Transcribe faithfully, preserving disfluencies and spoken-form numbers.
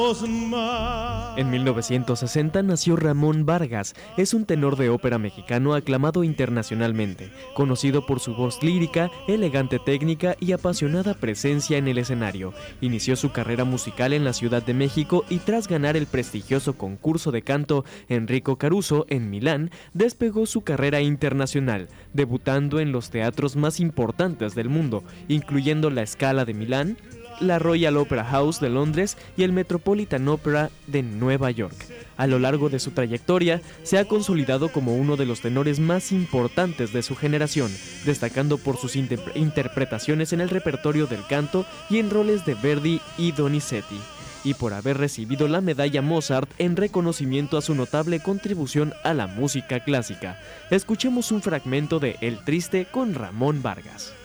En mil novecientos sesenta nació Ramón Vargas. Es un tenor de ópera mexicano aclamado internacionalmente, conocido por su voz lírica, elegante técnica y apasionada presencia en el escenario. Inició su carrera musical en la Ciudad de México y tras ganar el prestigioso concurso de canto Enrico Caruso en Milán, despegó su carrera internacional, debutando en los teatros más importantes del mundo, incluyendo la Scala de Milán, la Royal Opera House de Londres y el Metropolitan Opera de Nueva York. A lo largo de su trayectoria, se ha consolidado como uno de los tenores más importantes de su generación, destacando por sus inter- interpretaciones en el repertorio del canto y en roles de Verdi y Donizetti, y por haber recibido la medalla Mozart en reconocimiento a su notable contribución a la música clásica. Escuchemos un fragmento de El Triste con Ramón Vargas.